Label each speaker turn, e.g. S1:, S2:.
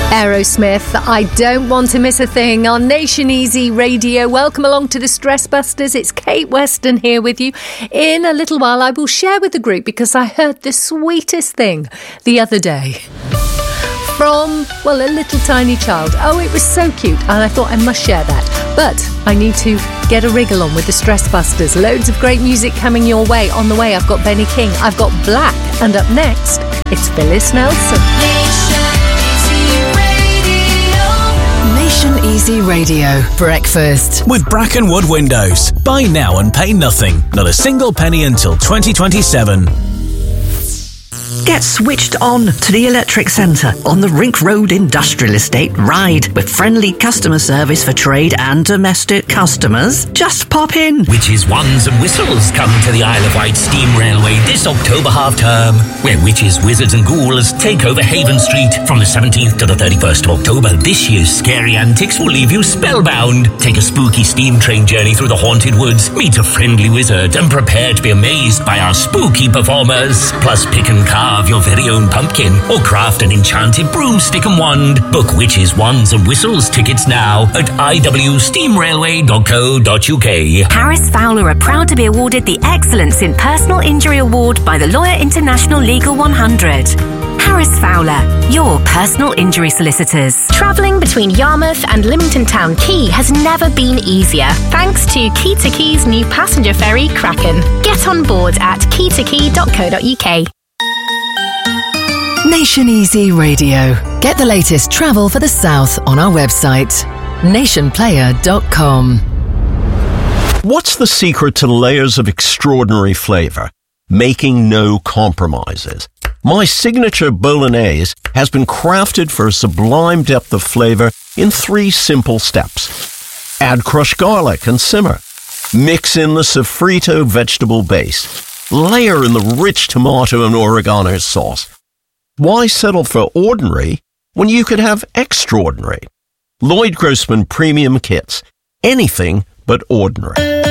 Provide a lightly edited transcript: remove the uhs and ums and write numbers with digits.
S1: Aerosmith, I don't want to miss a thing on Nation Easy Radio. Welcome along to the Stress Busters. It's Kate Weston here with you. In a little while, I will share with the group because I heard the sweetest thing the other day from, well, a little tiny child. Oh, it was so cute, and I thought I must share that. But I need to get a wriggle on with the Stress Busters. Loads of great music coming your way. On the way, I've got Benny King, I've got Black, and up next, it's Phyllis Nelson.
S2: Nation Easy Radio. Breakfast.
S3: With Brackenwood Windows. Buy now and pay nothing. Not a single penny until 2027.
S4: Get switched on to the Electric Centre on the Rink Road Industrial Estate Ride with friendly customer service for trade and domestic customers. Just pop in.
S5: Witches, wands and whistles come to the Isle of Wight Steam Railway this October half-term, where witches, wizards and ghouls take over Haven Street from the 17th to the 31st of October. This year's scary antics will leave you spellbound. Take a spooky steam train journey through the haunted woods, meet a friendly wizard and prepare to be amazed by our spooky performers. Plus pick and carve your very own pumpkin or craft an enchanted broomstick and wand. Book Witches, Wands and Whistles tickets now at iwsteamrailway.co.uk.
S6: Harris Fowler are proud to be awarded the Excellence in Personal Injury Award by the Lawyer International Legal 100. Harris Fowler, your personal injury solicitors.
S7: Travelling between Yarmouth and Lymington Town Quay has never been easier, thanks to Key to Key's new passenger ferry, Kraken. Get on board at keytokey.co.uk.
S2: Nation Easy Radio. Get the latest travel for the South on our website, nationplayer.com.
S8: What's the secret to layers of extraordinary flavour? Making no compromises. My signature bolognese has been crafted for a sublime depth of flavour in 3 simple steps. Add crushed garlic and simmer. Mix in the sofrito vegetable base. Layer in the rich tomato and oregano sauce. Why settle for ordinary when you could have extraordinary? Lloyd Grossman Premium Kits. Anything but ordinary.